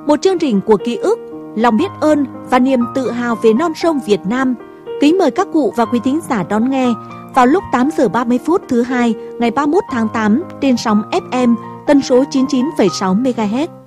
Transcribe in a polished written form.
một chương trình của ký ức, lòng biết ơn và niềm tự hào về non sông Việt Nam. Kính mời các cụ và quý thính giả đón nghe vào lúc 8 giờ 30 phút thứ hai ngày 31 tháng 8 trên sóng FM tần số 99,6 MHz.